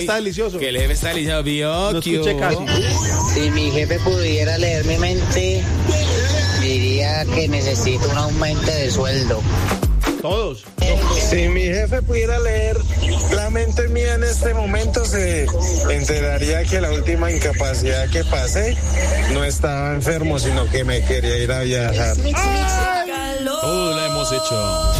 Está delicioso. Que el jefe está delicioso. No escuché casi. Si mi jefe pudiera leer mi mente, diría que necesito un aumento de sueldo. Todos. Si mi jefe pudiera leer la mente mía en este momento, se enteraría que la última incapacidad que pasé no estaba enfermo, sino que me quería ir a viajar. Todo lo hemos hecho.